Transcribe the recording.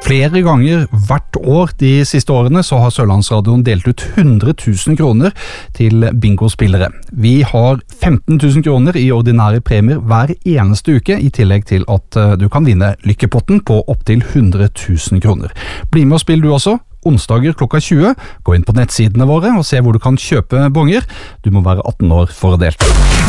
Flere ganger hvert år de siste årene så har Sørlandsradioen delt ut 100 000 kroner til bingospillere. Vi har 15 000 kroner i ordinære premier hver eneste uke, i tillegg til at du kan vinne lykkepotten på opptil 100 000 kroner. Bli med og spill du også. Onsdager klokka 20. Gå inn på nettsidene våre og se hvor du kan kjøpe bonger. Du må være 18 år for å delta.